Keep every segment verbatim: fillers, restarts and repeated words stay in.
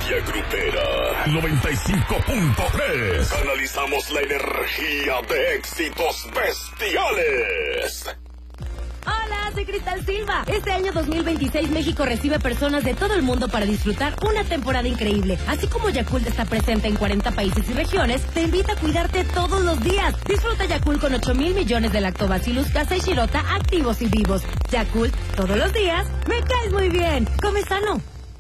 bestia grupera. noventa y cinco punto tres. Canalizamos la energía de éxitos bestiales. Hola, soy Cristal Silva. Este año dos mil veintiséis México recibe personas de todo el mundo para disfrutar una temporada increíble. Así como Yakult está presente en cuarenta países y regiones, te invita a cuidarte todos los días. Disfruta Yakult con ocho mil millones de Lactobacillus casei shirota activos y vivos. Yakult, todos los días, me caes muy bien. Come sano.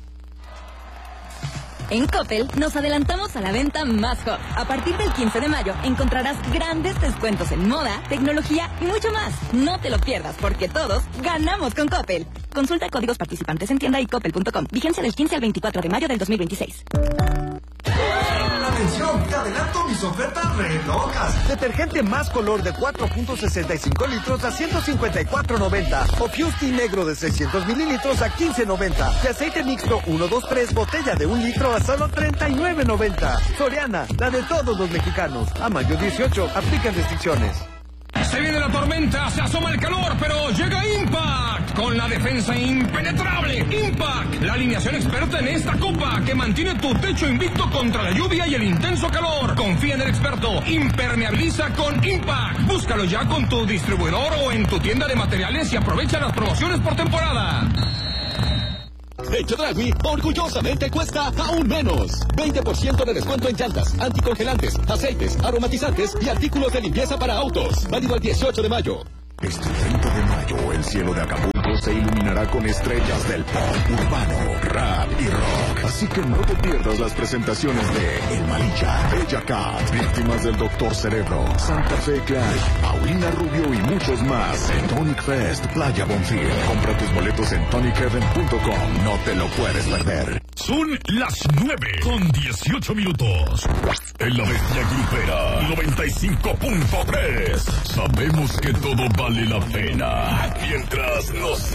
En Coppel nos adelantamos a la venta más hot. A partir del quince de mayo encontrarás grandes descuentos en moda, tecnología y mucho más. No te lo pierdas porque todos ganamos con Coppel. Consulta códigos participantes en tienda y coppel punto com. Vigencia del quince al veinticuatro de mayo del dos mil veintiséis. Atención, te adelanto mis ofertas re locas. Detergente más color de cuatro punto sesenta y cinco litros a ciento cincuenta y cuatro noventa. O Fusti negro de seiscientos mililitros a quince noventa. Y aceite mixto uno dos tres botella de un litro a solo treinta y nueve noventa. Soriana, la de todos los mexicanos. A mayo dieciocho, aplican restricciones. Se viene la tormenta, se asoma el calor, pero llega Impact con la defensa impenetrable. Impact, la alineación experta en esta copa que mantiene tu techo invicto contra la lluvia y el intenso calor. Confía en el experto, impermeabiliza con Impact. Búscalo ya con tu distribuidor o en tu tienda de materiales y aprovecha las promociones por temporada. En Chedraui, orgullosamente cuesta aún menos. veinte por ciento de descuento en llantas, anticongelantes, aceites, aromatizantes y artículos de limpieza para autos. Válido el dieciocho de mayo. Este treinta de mayo, el cielo de Acapulco se iluminará con estrellas del pop, urbano, rap y rock. Así que no te pierdas las presentaciones de El Malilla, Bella Cat, Víctimas del Doctor Cerebro, Santa Fe Clan, Paulina Rubio y muchos más en Tonic Fest, Playa Bonfil. Compra tus boletos en tonic heaven punto com. No te lo puedes perder. Son las nueve con dieciocho minutos. En la bestia grupera, noventa y cinco punto tres. Sabemos que todo vale la pena mientras nos